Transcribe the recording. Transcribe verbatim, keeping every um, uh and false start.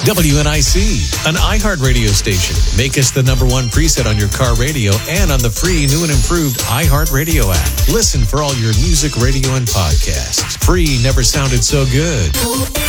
W N I C, an iHeart radio station. Make us the number one preset on your car radio and on the free new and improved iHeart Radio app. Listen for all your music, radio, and podcasts. Free never sounded so good.